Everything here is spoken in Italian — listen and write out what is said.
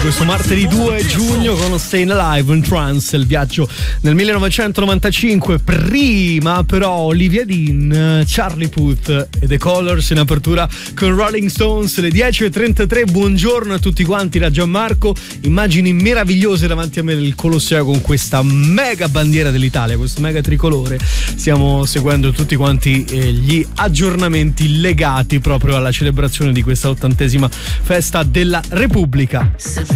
questo martedì 2 giugno con Staying Alive in Trance, il viaggio nel 1995. Prima però Olivia Dean, Charlie Puth e The Colors in apertura con Rolling Stones, le 10:33. Buongiorno a tutti quanti da Gianmarco. Immagini meravigliose davanti a me del Colosseo con questa mega bandiera dell'Italia, questo mega tricolore. Stiamo seguendo tutti quanti gli aggiornamenti legati proprio alla celebrazione di questa 80ª festa della Repubblica.